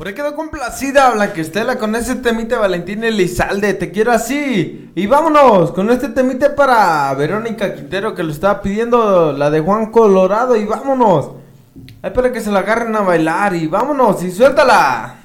Por ahí quedó complacida Blanquestela con ese temite Valentín Elizalde, te quiero así. Y vámonos con este temite para Verónica Quintero que lo estaba pidiendo, la de Juan Colorado. Y vámonos. Ay, para que se la agarren a bailar y vámonos y suéltala.